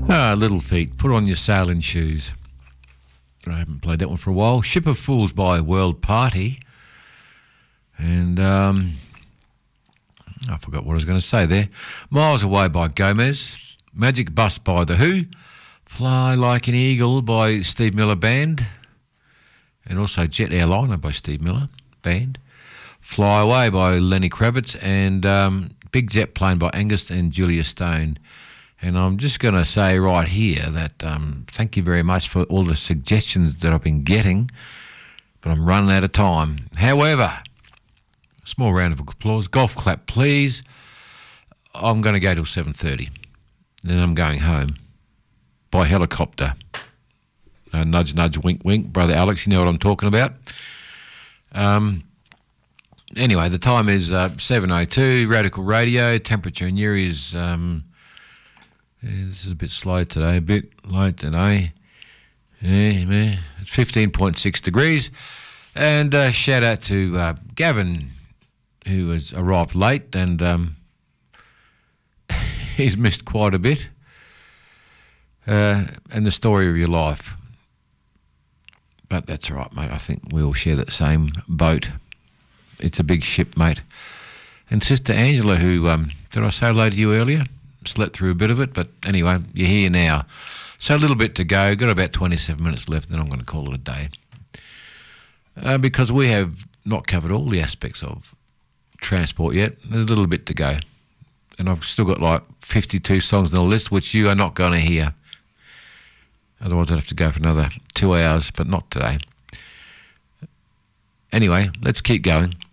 Little Feet, Put On Your Sailing Shoes. I haven't played that one for a while. Ship of Fools by World Party. And I forgot what I was going to say there. Miles Away by Gomez. Magic Bus by The Who. Fly Like an Eagle by Steve Miller Band. And also Jet Airliner by Steve Miller Band. Fly Away by Lenny Kravitz. And Big Jet Plane by Angus and Julia Stone. And I'm just going to say right here that thank you very much for all the suggestions that I've been getting, but I'm running out of time. However, small round of applause. Golf clap, please. I'm going to go till 7:30. Then I'm going home by helicopter. Nudge, nudge, wink, wink. Brother Alex, you know what I'm talking about. Anyway, the time is 7:02, Radical Radio. Temperature in here is... this is a bit slow today, a bit late today. Yeah, it's 15.6 degrees. And shout out to Gavin, who has arrived late, and he's missed quite a bit. And the story of your life. But that's all right, mate. I think we all share that same boat. It's a big ship, mate. And Sister Angela, who, did I say hello to you earlier? Slept through a bit of it, but anyway, you're here now. So a little bit to go. Got about 27 minutes left, then I'm going to call it a day. Because we have not covered all the aspects of transport yet. There's a little bit to go. And I've still got like 52 songs on the list, which you are not going to hear. Otherwise I'd have to go for another 2 hours, but not today. Anyway, let's keep going.